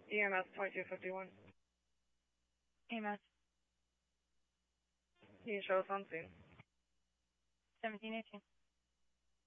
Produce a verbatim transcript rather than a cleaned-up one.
E M S twenty-two fifty-one. E M S. Can you show us on scene? seventeen eighteen.